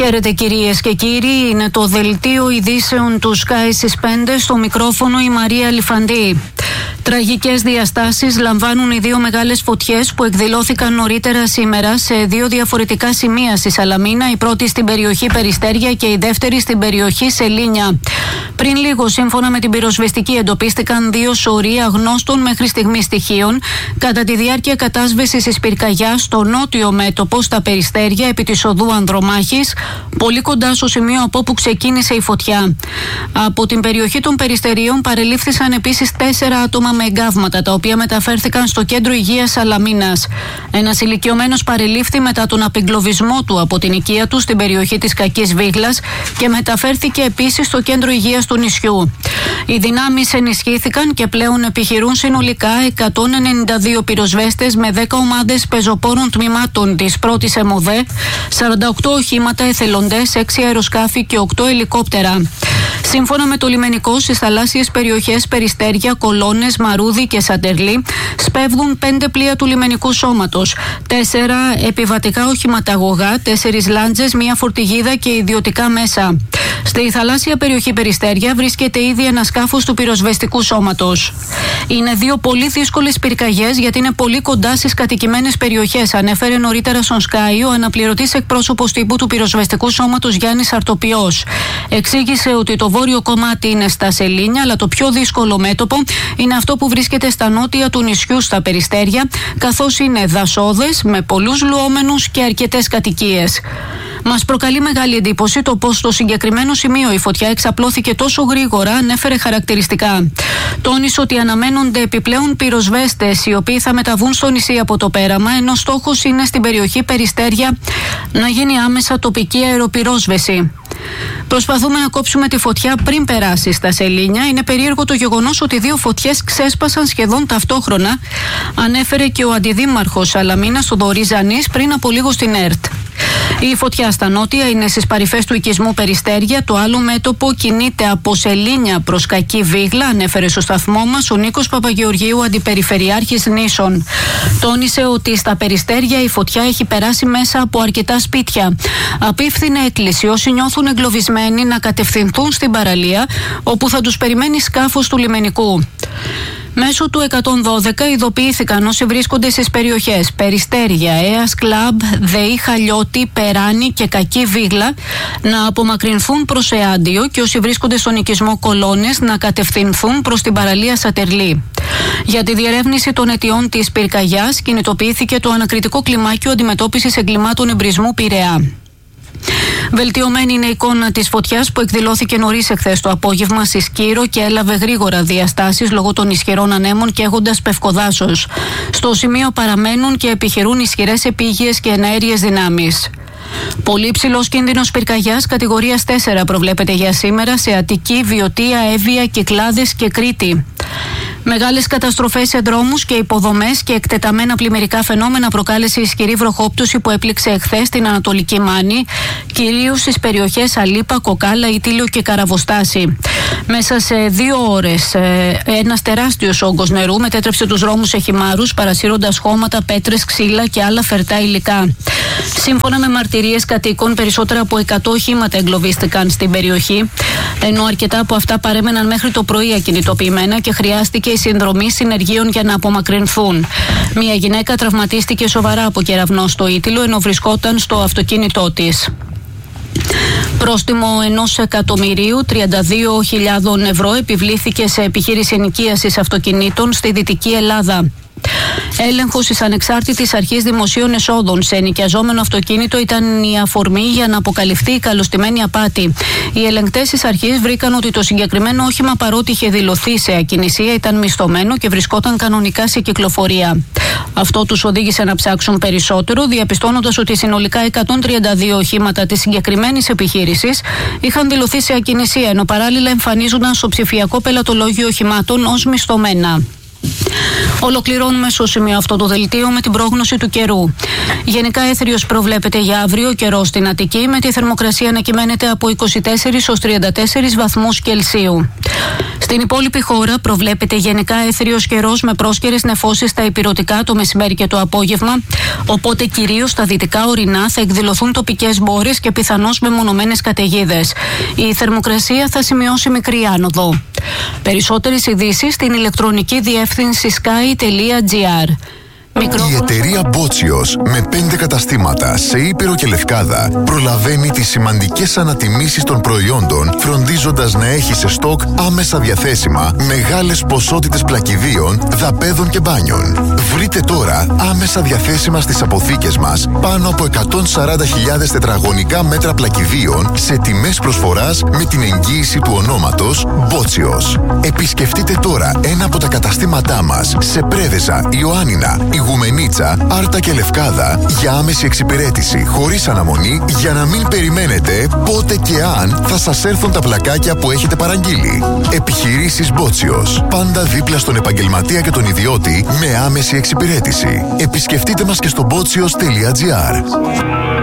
Χαίρετε κυρίες και κύριοι, είναι το δελτίο ειδήσεων του Sky στις 5, στο μικρόφωνο η Μαρία Λιφαντή. Τραγικές διαστάσεις λαμβάνουν οι δύο μεγάλες φωτιές που εκδηλώθηκαν νωρίτερα σήμερα σε δύο διαφορετικά σημεία στη Σαλαμίνα, η πρώτη στην περιοχή Περιστέρια και η δεύτερη στην περιοχή Σελήνια. Πριν λίγο, σύμφωνα με την πυροσβεστική, εντοπίστηκαν δύο σωροί αγνώστων μέχρι στιγμή στοιχείων κατά τη διάρκεια κατάσβεσης της πυρκαγιάς στο νότιο μέτωπο στα Περιστέρια επί της οδού Ανδρομάχης, πολύ κοντά στο σημείο από όπου ξεκίνησε η φωτιά. Από την περιοχή των Περιστερίων παρελήφθησαν επίσης 4 άτομα με εγκάβματα, τα οποία μεταφέρθηκαν στο κέντρο υγείας Σαλαμίνας. Ένας ηλικιωμένος παρελήφθη μετά τον απεγκλωβισμό του από την οικία του στην περιοχή της Κακής Βίγλας και μεταφέρθηκε επίσης στο κέντρο υγείας του νησιού. Οι δυνάμεις ενισχύθηκαν και πλέον επιχειρούν συνολικά 192 πυροσβέστες με 10 ομάδες πεζοπόρων τμήματων της πρώτης ΕΜΟΔΕ, 48 οχήματα εθελοντές, 6 αεροσκάφη και 8 ελικόπτερα. Σύμφωνα με το λιμενικό, στις θαλάσσιες περιοχές Περιστέρια, Κολώνες, Μαρούδι και Σαντερλή σπέβδουν 5 πλοία του λιμενικού σώματος, 4 επιβατικά οχηματαγωγά, 4 λάντζες, 1 φορτηγίδα και ιδιωτικά μέσα. Στη θαλάσσια περιοχή Περιστέρια βρίσκεται ήδη ένα σκάφος του πυροσβεστικού σώματος. Είναι δύο πολύ δύσκολες πυρκαγιές γιατί είναι πολύ κοντά στις κατοικημένες περιοχές, ανέφερε νωρίτερα στον Sky ο αναπληρωτής εκπρόσωπος τύπου του πυροσβεστικού σώματος Γιάννης Αρτοπιός. Εξήγησε ότι το βόρειο κομμάτι είναι στα Σελήνια, αλλά το πιο δύσκολο μέτωπο είναι αυτό που βρίσκεται στα νότια του νησιού στα Περιστέρια, καθώς είναι δασόδες με πολλούς λουόμενους και αρκετές κατοικίες. Μας προκαλεί μεγάλη εντύπωση το πως στο συγκεκριμένο σημείο η φωτιά εξαπλώθηκε τόσο γρήγορα, ανέφερε χαρακτηριστικά. Τόνισε ότι αναμένονται επιπλέον πυροσβέστες οι οποίοι θα μεταβούν στο νησί από το πέραμα, ενώ στόχος είναι στην περιοχή Περιστέρια να γίνει άμεσα τοπική αεροπυρόσβεση. Προσπαθούμε να κόψουμε τη φωτιά πριν περάσει στα Σελήνια. Είναι περίεργο το γεγονός ότι δύο φωτιές ξέσπασαν σχεδόν ταυτόχρονα, ανέφερε και ο αντιδήμαρχος Σαλαμίνας, ο Δωρής Ζανής, πριν από λίγο στην ΕΡΤ. Η φωτιά στα νότια είναι στις παρυφές του οικισμού Περιστέρια. Το άλλο μέτωπο κινείται από Σελήνια προς Κακή Βίγλα, ανέφερε στο σταθμό μας ο Νίκος Παπαγεωργίου, αντιπεριφερειάρχης Νήσων. Τόνισε ότι στα Περιστέρια η φωτιά έχει περάσει μέσα από αρκετά σπίτια. Απίφθινε έκκληση όσοι νιώθουν εγκλωβισμένοι να κατευθυνθούν στην παραλία, όπου θα τους περιμένει σκάφος του λιμενικού. Μέσω του 112 ειδοποιήθηκαν όσοι βρίσκονται στις περιοχές Περιστέρια, Αίας Κλαμπ, ΔΕΗ Χαλιώτη, Περάνη και Κακή Βίγλα να απομακρυνθούν προς Εάντιο και όσοι βρίσκονται στον οικισμό Κολώνες να κατευθυνθούν προς την παραλία Σατερλή. Για τη διερεύνηση των αιτιών της πυρκαγιάς κινητοποιήθηκε το ανακριτικό κλιμάκιο αντιμετώπισης εγκλημάτων εμπρισμού Πειραιά. Βελτιωμένη είναι η εικόνα της φωτιάς που εκδηλώθηκε νωρίς εχθές το απόγευμα στη Σκύρο και έλαβε γρήγορα διαστάσεις λόγω των ισχυρών ανέμων και έχοντας πευκοδάσος. Στο σημείο παραμένουν και επιχειρούν ισχυρές επίγειες και εναέριες δυνάμεις. Πολύ ψηλός κίνδυνος πυρκαγιάς κατηγορίας 4 προβλέπεται για σήμερα σε Αττική, Βιωτία, Εύβοια, Κυκλάδες και Κρήτη. Μεγάλες καταστροφές σε δρόμους και υποδομές και εκτεταμένα πλημμυρικά φαινόμενα προκάλεσε η ισχυρή βροχόπτωση που έπληξε εχθές στην Ανατολική Μάνη, κυρίως στις περιοχές Αλίπα, Κοκάλα, Ήτυλιο και Καραβοστάση. Μέσα σε 2 ώρες ένας τεράστιος όγκος νερού μετέτρεψε τους δρόμους σε χυμάρους, παρασύροντας χώματα, πέτρες, ξύλα και άλλα φερτά υλικά. Σύμφωνα με μαρτυρίες κατοίκων, περισσότερα από 100 οχήματα εγκλωβίστηκαν στην περιοχή, ενώ αρκετά από αυτά παρέμεναν μέχρι το πρωί ακινητοποιημένα και χρειάστηκε η συνδρομή συνεργείων για να απομακρυνθούν. Μία γυναίκα τραυματίστηκε σοβαρά από κεραυνό στο Ήτυλο ενώ βρισκόταν στο αυτοκίνητό της. Πρόστιμο 1.032.000 ευρώ επιβλήθηκε σε επιχείρηση ενοικίασης αυτοκινήτων στη Δυτική Ελλάδα. Έλεγχος της Ανεξάρτητης Αρχής Δημοσίων Εσόδων σε ενοικιαζόμενο αυτοκίνητο ήταν η αφορμή για να αποκαλυφθεί η καλωστημένη απάτη. Οι ελεγκτές της αρχής βρήκαν ότι το συγκεκριμένο όχημα, παρότι είχε δηλωθεί σε ακινησία, ήταν μισθωμένο και βρισκόταν κανονικά σε κυκλοφορία. Αυτό τους οδήγησε να ψάξουν περισσότερο, διαπιστώνοντας ότι συνολικά 132 οχήματα της συγκεκριμένης επιχείρησης είχαν δηλωθεί σε ακινησία, ενώ παράλληλα εμφανίζονταν στο ψηφιακό πελατολόγιο οχημάτων ως μισθωμένα. Ολοκληρώνουμε στο σημείο αυτό το δελτίο με την πρόγνωση του καιρού. Γενικά έθριος προβλέπεται για αύριο καιρό στην Αττική, με τη θερμοκρασία να κυμαίνεται από 24 ως 34 βαθμούς Κελσίου. Στην υπόλοιπη χώρα προβλέπεται γενικά έθριος καιρός με πρόσκαιρες νεφώσεις στα ηπειρωτικά το μεσημέρι και το απόγευμα, οπότε κυρίως στα δυτικά ορεινά θα εκδηλωθούν τοπικές μπόρες και πιθανώς μεμονωμένες καταιγίδες. Η θερμοκρασία θα σημειώσει μικρή άνοδο. Περισσότερες ειδήσεις στην ηλεκτρονική διεύθυνση sky.gr. Η εταιρεία Μπότσιος με 5 καταστήματα σε Ήπειρο και Λευκάδα προλαβαίνει τις σημαντικές ανατιμήσεις των προϊόντων, φροντίζοντας να έχει σε στόκ άμεσα διαθέσιμα μεγάλες ποσότητες πλακιδίων, δαπέδων και μπάνιων. Βρείτε τώρα άμεσα διαθέσιμα στις αποθήκες μας πάνω από 140.000 τετραγωνικά μέτρα πλακιδίων σε τιμές προσφοράς με την εγγύηση του ονόματος Μπότσιος. Επισκεφτείτε τώρα ένα από τα καταστήματά μας σε Πρέβεζα, Ιωάννινα, Γουμενίτσα, Άρτα και Λευκάδα για άμεση εξυπηρέτηση χωρίς αναμονή, για να μην περιμένετε πότε και αν θα σας έρθουν τα πλακάκια που έχετε παραγγείλει. Επιχειρήσεις Μπότσιος. Πάντα δίπλα στον επαγγελματία και τον ιδιώτη με άμεση εξυπηρέτηση. Επισκεφτείτε μας και στο botsios.gr.